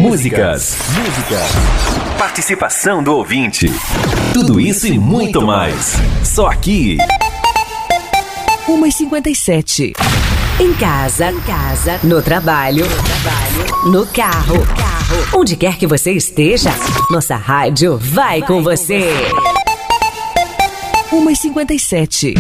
músicas, participação do ouvinte. Tudo isso e muito mais. Só aqui. 1h57. Em casa, no trabalho, no carro. Onde quer que você esteja, nossa rádio vai com você. 1h57.